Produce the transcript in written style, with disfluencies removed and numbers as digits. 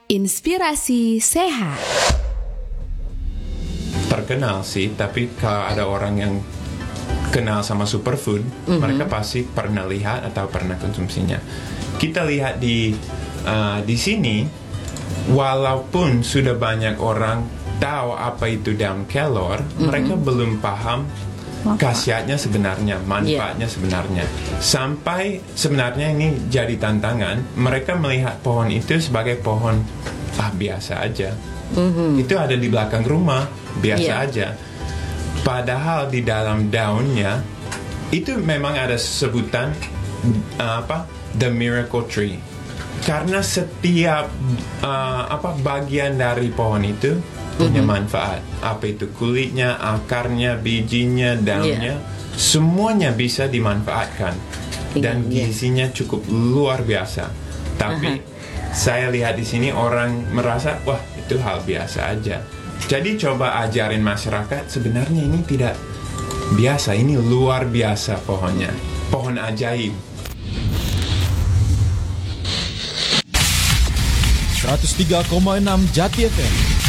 Inspirasi sehat. Terkenal sih, tapi kalau ada orang yang kenal sama superfood, mereka pasti pernah lihat atau pernah konsumsinya. Kita lihat di sini, walaupun sudah banyak orang tahu apa itu daun kelor, mereka belum paham khasiatnya sebenarnya, manfaatnya sebenarnya. Sampai sebenarnya ini jadi tantangan, mereka melihat pohon itu sebagai pohon biasa aja. Itu ada di belakang rumah, biasa aja. Padahal di dalam daunnya itu memang ada sebutan the miracle tree. Karena setiap bagian dari pohon itu punya manfaat. Apa itu kulitnya, akarnya, bijinya, daunnya, semuanya bisa dimanfaatkan. Dan gizinya cukup luar biasa. Tapi saya lihat di sini orang merasa wah itu hal biasa aja. Jadi coba ajarin masyarakat sebenarnya ini tidak biasa, ini luar biasa pohonnya, pohon ajaib. 103,6 Jati FM.